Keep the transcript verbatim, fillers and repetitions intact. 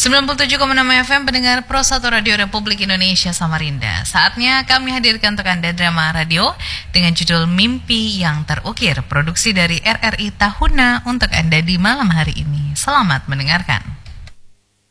sembilan puluh tujuh koma enam F M pendengar Pro satu Radio Republik Indonesia Samarinda. Saatnya kami hadirkan untuk Anda drama radio dengan judul Mimpi yang Terukir, produksi dari R R I Tahuna untuk Anda di malam hari ini. Selamat mendengarkan.